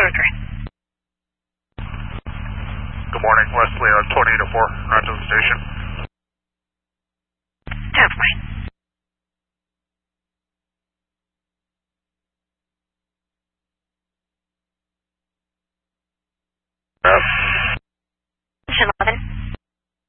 Green. Good morning, Wesley, 2804, right to the station.